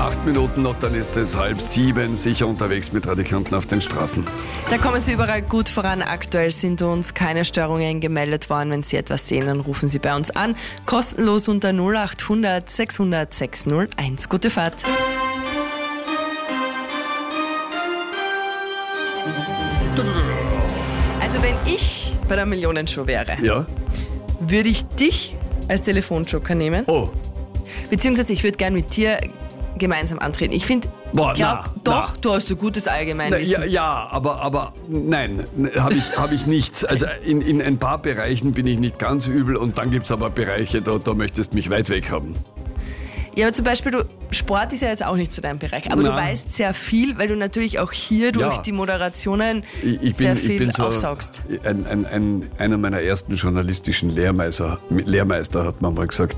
8 Minuten noch, dann ist es 6:30, sicher unterwegs mit Radikanten auf den Straßen. Da kommen Sie überall gut voran. Aktuell sind uns keine Störungen gemeldet worden. Wenn Sie etwas sehen, dann rufen Sie bei uns an. Kostenlos unter 0800 600 601. Gute Fahrt. Also wenn ich bei der Millionenshow wäre, Ja? würde ich dich als Telefonjoker nehmen. Oh. Beziehungsweise ich würde gerne mit dir gemeinsam antreten. Ich finde, du hast ein gutes Allgemeinwissen. Ja, aber nein, habe ich nicht. Also in ein paar Bereichen bin ich nicht ganz übel und dann gibt es aber Bereiche, da möchtest du mich weit weg haben. Ja, aber zum Beispiel, Sport ist ja jetzt auch nicht zu deinem Bereich, aber Na. du weißt sehr viel, weil du natürlich auch hier durch die Moderationen Ich sehr bin viel so aufsaugst. einer meiner ersten journalistischen Lehrmeister hat man mal gesagt,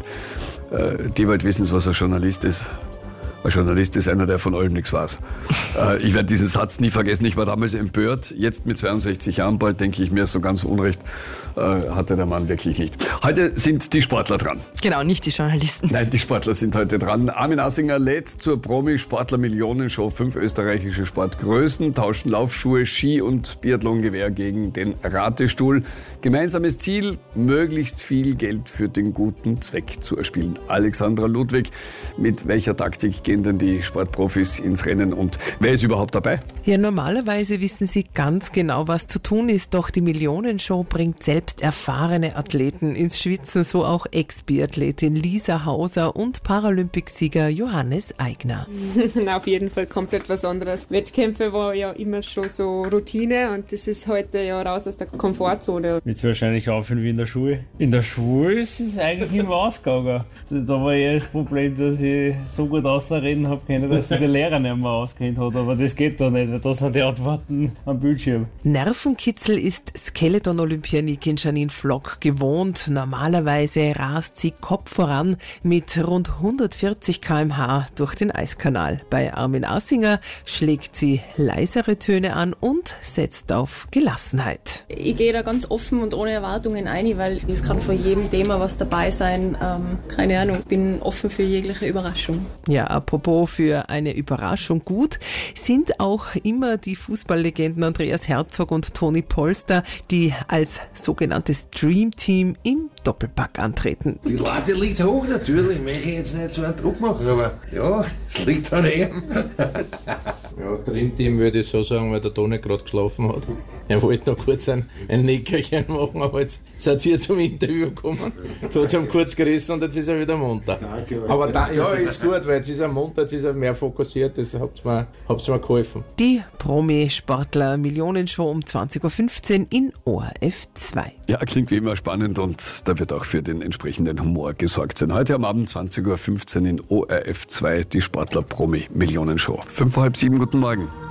die wollt wissen, was ein Journalist ist. Ein Journalist ist einer, der von allem nichts weiß. Ich werde diesen Satz nie vergessen. Ich war damals empört. Jetzt mit 62 Jahren bald denke ich mir, so ganz Unrecht hatte der Mann wirklich nicht. Heute sind die Sportler dran. Genau, nicht die Journalisten. Nein, die Sportler sind heute dran. Armin Assinger lädt zur Promi-Sportler-Millionenshow 5 österreichische Sportgrößen, tauschen Laufschuhe, Ski und Biathlongewehr gegen den Ratestuhl. Gemeinsames Ziel, möglichst viel Geld für den guten Zweck zu erspielen. Alexandra Ludwig, mit welcher Taktik gehen denn die Sportprofis ins Rennen und wer ist überhaupt dabei? Ja, normalerweise wissen sie ganz genau, was zu tun ist, doch die Millionenshow bringt selbst erfahrene Athleten ins Schwitzen, so auch Ex-Biathletin Lisa Hauser und Paralympicsieger Johannes Aigner. Auf jeden Fall komplett was anderes. Wettkämpfe war ja immer schon so Routine und das ist heute ja raus aus der Komfortzone. Jetzt wahrscheinlich aufhören wie in der Schule. In der Schule ist es eigentlich immer ausgegangen. Da war eher das Problem, dass ich so gut ausreden habe können, dass sich der Lehrer nicht mehr auskennt hat. Aber das geht da nicht, weil da sind die Antworten am Bildschirm. Nervenkitzel ist Skeleton-Olympianikin Janine Flock gewohnt. Normalerweise rast sie Kopf voran mit rund 140 km/h durch den Eiskanal. Bei Armin Assinger schlägt sie leisere Töne an und setzt auf Gelassenheit. Ich gehe da ganz offen und ohne Erwartungen ein, weil es kann von jedem Thema was dabei sein. Keine Ahnung, ich bin offen für jegliche Überraschung. Ja, apropos für eine Überraschung gut, sind auch immer die Fußballlegenden Andreas Herzog und Toni Polster, die als sogenanntes Dream Team im Doppelpack antreten. Die Latte liegt hoch natürlich, ich möchte jetzt nicht so einen Druck machen, aber ja, es liegt an ihm. Ja, Dreamteam würde ich so sagen, weil der Toni gerade geschlafen hat. Er wollte noch kurz ein Nickerchen machen, aber jetzt seid ihr zum Interview gekommen. Jetzt hat es ihm kurz gerissen und jetzt ist er wieder munter. Aber ja, ist gut, weil jetzt ist er munter, jetzt ist er mehr fokussiert, das habt's mir geholfen. Die Promi-Sportler-Millionenshow um 20.15 Uhr in ORF 2. Ja, klingt wie immer spannend und da wird auch für den entsprechenden Humor gesorgt sein. Heute am Abend 20.15 Uhr in ORF 2 die Sportler-Promi-Millionenshow. 6:55, guten Morgen.